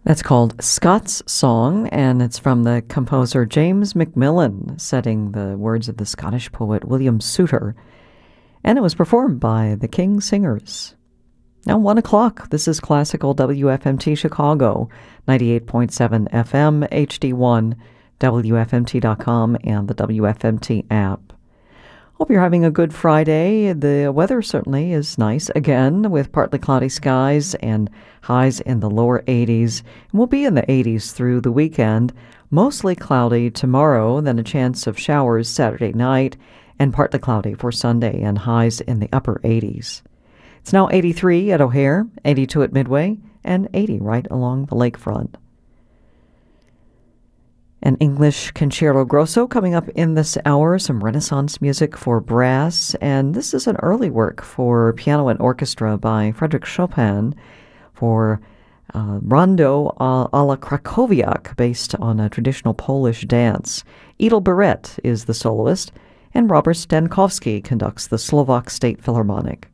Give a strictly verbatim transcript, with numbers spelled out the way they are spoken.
That's called Scots Song, and it's from the composer James Macmillan, setting the words of the Scottish poet William Souter, and it was performed by the King Singers. Now, one o'clock, this is Classical W F M T Chicago, ninety-eight point seven F M, H D one, W F M T dot com, and the W F M T app. Hope you're having a good Friday. The weather certainly is nice again, with partly cloudy skies and highs in the lower eighties. And we'll be in the eighties through the weekend. Mostly cloudy tomorrow, then a chance of showers Saturday night, and partly cloudy for Sunday, and highs in the upper eighties. It's now eighty-three at O'Hare, eighty-two at Midway, and eighty right along the lakefront. An English Concerto Grosso coming up in this hour, some Renaissance music for brass, and this is an early work for piano and orchestra by Frédéric Chopin for uh, Rondo a, a la Krakowiak, based on a traditional Polish dance. Edel Barrett is the soloist, and Robert Stankowski conducts the Slovak State Philharmonic.